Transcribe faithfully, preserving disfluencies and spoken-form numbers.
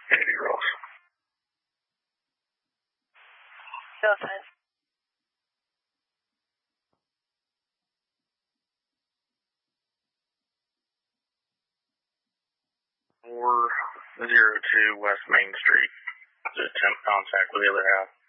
Andy Ross. No offense. four zero two West Main Street. To attempt contact with the other half.